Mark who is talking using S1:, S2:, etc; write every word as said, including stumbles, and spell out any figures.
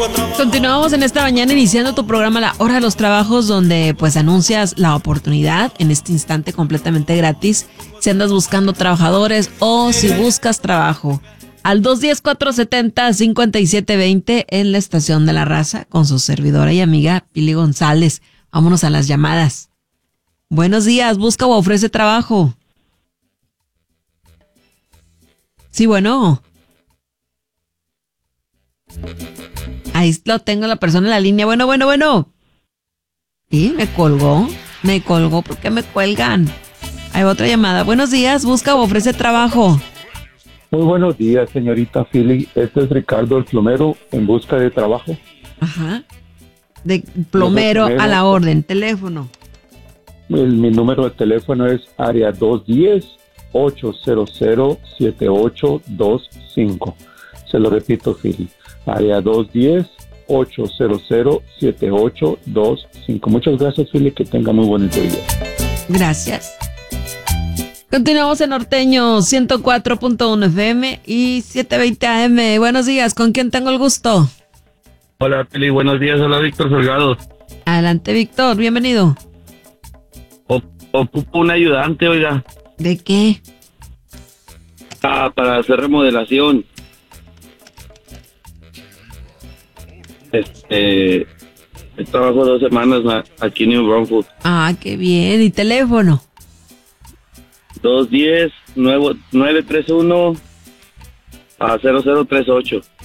S1: Continuamos en esta mañana iniciando tu programa La Hora de los Trabajos, donde pues anuncias la oportunidad en este instante completamente gratis si andas buscando trabajadores o si buscas trabajo. Al dos uno cero, cuatro siete cero, cinco siete dos cero en la Estación de la Raza con su servidora y amiga Pili González. Vámonos a las llamadas. Buenos días, busca o ofrece trabajo. Sí, bueno. Ahí lo tengo, la persona en la línea. Bueno, bueno, bueno. Sí, me colgó. Me colgó. ¿Por qué me cuelgan? Hay otra llamada. Buenos días, busca o ofrece trabajo.
S2: Muy buenos días, señorita Philly. Este es Ricardo, el plomero, en busca de trabajo.
S1: Ajá. De plomero, plomero a la orden. Teléfono.
S2: El, mi número de teléfono es área dos uno cero, ocho cero cero, siete ocho dos cinco. Se lo repito, Philly. Área dos uno cero, ocho cero cero, siete ocho dos cinco. Muchas gracias, Philly. Que tenga muy bonito día.
S1: Gracias. Continuamos en Norteño ciento cuatro punto uno F M y setecientos veinte A M. Buenos días, ¿con quién tengo el gusto?
S3: Hola, Pili, buenos días. Hola, Víctor Salgado.
S1: Adelante, Víctor, bienvenido.
S3: O- ocupo un ayudante, oiga.
S1: ¿De qué?
S3: Ah, para hacer remodelación. Este... Trabajo dos semanas a- aquí en New Braunfels.
S1: Ah, qué bien. ¿Y teléfono?
S3: dos uno cero, nueve tres uno a cero cero tres ocho.